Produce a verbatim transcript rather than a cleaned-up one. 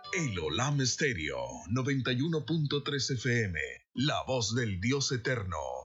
El Olam Stereo noventa y uno punto tres F M, la voz del Dios eterno.